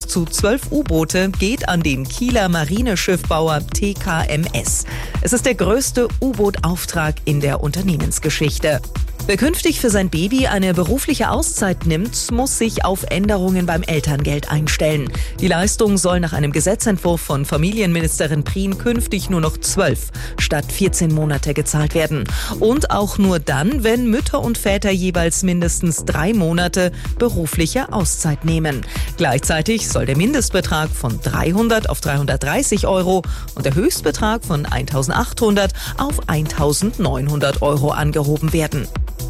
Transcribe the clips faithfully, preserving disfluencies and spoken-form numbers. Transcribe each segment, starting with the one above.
zu zwölf U-Boote geht an den Kieler Marineschiffbauer T K M S. Es ist der größte U-Boot-Auftrag in der Unternehmensgeschichte. Wer künftig für sein Baby eine berufliche Auszeit nimmt, muss sich auf Änderungen beim Elterngeld einstellen. Die Leistung soll nach einem Gesetzentwurf von Familienministerin Prien künftig nur noch zwölf statt vierzehn Monate gezahlt werden. Und auch nur dann, wenn Mütter und Väter jeweils mindestens drei Monate berufliche Auszeit nehmen. Gleichzeitig soll der Mindestbetrag von dreihundert auf dreihundertdreißig Euro und der Höchstbetrag von eintausendachthundert auf eintausendneunhundert Euro angehoben werden.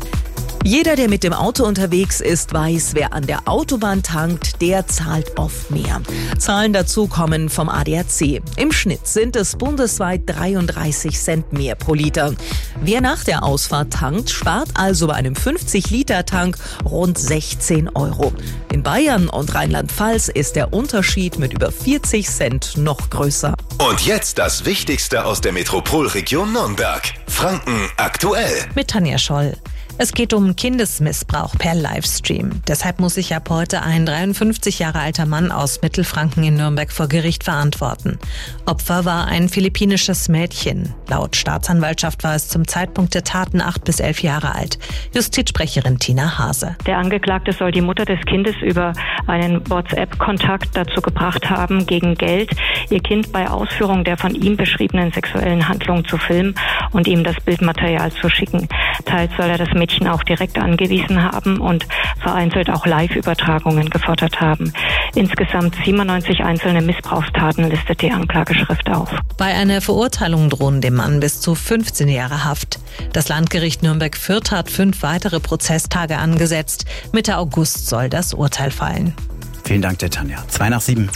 Jeder, der mit dem Auto unterwegs ist, weiß, wer an der Autobahn tankt, der zahlt oft mehr. Zahlen dazu kommen vom A D A C. Im Schnitt sind es bundesweit dreiunddreißig Cent mehr pro Liter. Wer nach der Ausfahrt tankt, spart also bei einem fünfzig Liter Tank rund sechzehn Euro. In Bayern und Rheinland-Pfalz ist der Unterschied mit über vierzig Cent noch größer. Und jetzt das Wichtigste aus der Metropolregion Nürnberg. Franken aktuell. Mit Tanja Scholl. Es geht um Kindesmissbrauch per Livestream. Deshalb muss sich ab heute ein dreiundfünfzig Jahre alter Mann aus Mittelfranken in Nürnberg vor Gericht verantworten. Opfer war ein philippinisches Mädchen. Laut Staatsanwaltschaft war es zum Zeitpunkt der Taten acht bis elf Jahre alt. Justizsprecherin Tina Hase. Der Angeklagte soll die Mutter des Kindes über einen WhatsApp-Kontakt dazu gebracht haben, gegen Geld ihr Kind bei Ausführung der von ihm beschriebenen sexuellen Handlungen zu filmen und ihm das Bildmaterial zu schicken. Teils soll er das Mädchen auch direkt angewiesen haben und vereinzelt auch Live-Übertragungen gefordert haben. Insgesamt siebenundneunzig einzelne Missbrauchstaten listet die Anklageschrift auf. Bei einer Verurteilung drohen dem Mann bis zu fünfzehn Jahre Haft. Das Landgericht Nürnberg-Fürth hat fünf weitere Prozesstage angesetzt. Mitte August soll das Urteil fallen. Vielen Dank, der Tanja. Zwei nach sieben.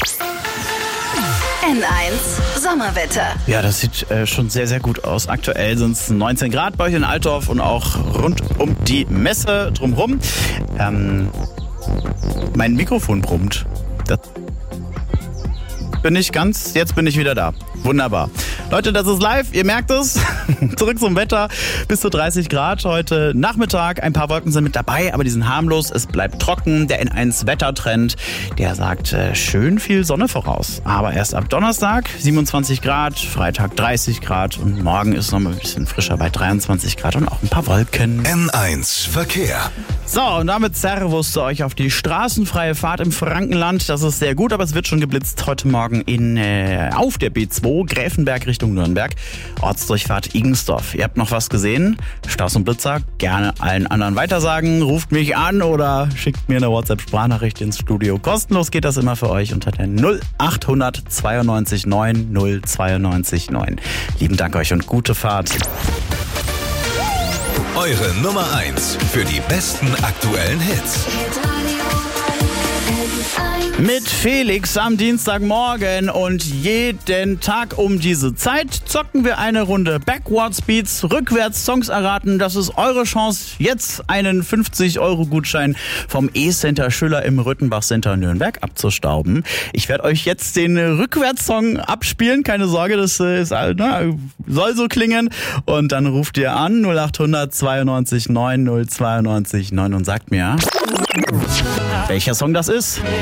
N eins Sommerwetter. Ja, das sieht äh, schon sehr, sehr gut aus. Aktuell sind es neunzehn Grad bei euch in Altdorf und auch rund um die Messe drumherum. Ähm, mein Mikrofon brummt. Das bin ich ganz, jetzt bin ich wieder da. Wunderbar. Leute, das ist live, ihr merkt es. Zurück zum Wetter. Bis zu dreißig Grad heute Nachmittag. Ein paar Wolken sind mit dabei, aber die sind harmlos. Es bleibt trocken. Der N eins Wettertrend, der sagt äh, schön viel Sonne voraus. Aber erst ab Donnerstag siebenundzwanzig Grad, Freitag dreißig Grad und morgen ist noch mal ein bisschen frischer bei dreiundzwanzig Grad und auch ein paar Wolken. N eins Verkehr. So, und damit Servus zu euch auf die straßenfreie Fahrt im Frankenland. Das ist sehr gut, aber es wird schon geblitzt heute Morgen in äh, auf der B zwei Gräfenberg Richtung Nürnberg. Ortsdurchfahrt Igensdorf. Ihr habt noch was gesehen? Staus und Blitzer? Gerne allen anderen weitersagen. Ruft mich an oder schickt mir eine WhatsApp-Sprachnachricht ins Studio. Kostenlos geht das immer für euch unter der null achthundert zweiundneunzig neun null zweiundneunzig neun. Lieben Dank euch und gute Fahrt. Eure Nummer eins für die besten aktuellen Hits. Mit Felix am Dienstagmorgen und jeden Tag um diese Zeit zocken wir eine Runde Backwards Beats, rückwärts Songs erraten. Das ist eure Chance, jetzt einen fünfzig Euro Gutschein vom E-Center Schüller im Rüttenbach Center Nürnberg abzustauben. Ich werde euch jetzt den Rückwärtssong abspielen, keine Sorge, das ist, na, soll so klingen. Und dann ruft ihr an null achthundert zweiundneunzig neun null zweiundneunzig neun und sagt mir, welcher Song das ist.